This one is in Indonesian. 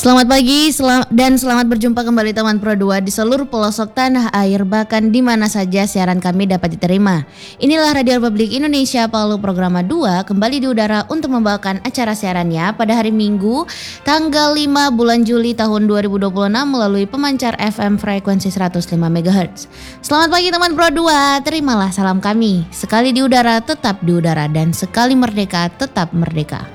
Selamat pagi dan selamat berjumpa kembali teman Pro 2 di seluruh pelosok tanah air, bahkan di mana saja siaran kami dapat diterima. Inilah Radio Republik Indonesia Palu Programa 2 kembali di udara untuk membawakan acara siarannya pada hari Minggu tanggal 5 bulan Juli tahun 2026 melalui pemancar FM frekuensi 105 MHz. Selamat pagi teman Pro 2, terimalah salam kami. Sekali di udara tetap di udara dan sekali merdeka tetap merdeka.